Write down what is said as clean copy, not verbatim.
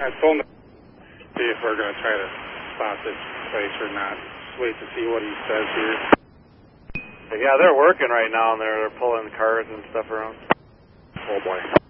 I told him to see if we're going to try to stop this place or not. Just wait to see what he says here. Yeah, they're working right now, and they're pulling cars and stuff around. Oh boy.